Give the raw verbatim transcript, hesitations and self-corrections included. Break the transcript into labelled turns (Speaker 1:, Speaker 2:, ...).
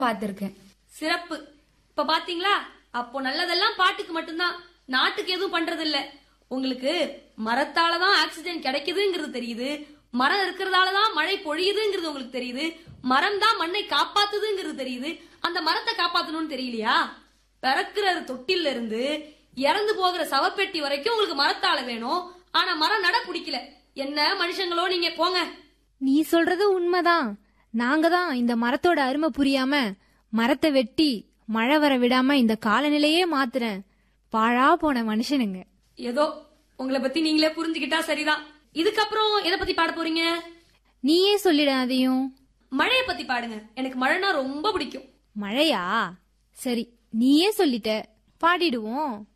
Speaker 1: பாத்திருக்கேன்.
Speaker 2: சிறப்பு. இப்ப பாத்தீங்களா, அப்போ நல்லதெல்லாம் பாட்டுக்கு மட்டும்தான், நாட்டுக்கு எதுவும் பண்றது இல்ல. உங்களுக்கு மரத்தாலதான் ஆக்சிஜன் கிடைக்குதுங்கிறது தெரியுது, மரம் இருக்கிறதாலதான் மழை பொழியுதுங்கிறது உங்களுக்கு தெரியுது, மரம் தான் மண்ணை காப்பாத்துதுங்கிறது தெரியுது. அந்த மரத்தை காப்பாத்தணும்னு தெரியலையா? பிறக்கிற தொட்டில இருந்து இறந்து போகிற சவப்பெட்டி வரைக்கும் உங்களுக்கு மரத்தால வேணும். ஆனா மரம் நட பிடிக்கல. என்ன மனுஷங்களோ நீங்க, போங்க.
Speaker 3: நீ சொல்றது உண்மைதான். நாங்க தான் இந்த மரத்தோட அருமை புரியாம மரத்தை வெட்டி மழை வர விடாம இந்த காலநிலையே மாத்துறேன். பாழா போன மனுஷனுங்க.
Speaker 2: ஏதோ உங்களை பத்தி நீங்களே புரிஞ்சுக்கிட்டா சரிதான். இதுக்கப்புறம் எதை பத்தி பாட போறீங்க?
Speaker 3: நீயே சொல்லிட அதையும்.
Speaker 2: மழைய பத்தி பாடுங்க. எனக்கு மழைனா ரொம்ப பிடிக்கும்.
Speaker 3: மழையா? சரி, நீயே சொல்லிட்ட, பாடிடுவோம்.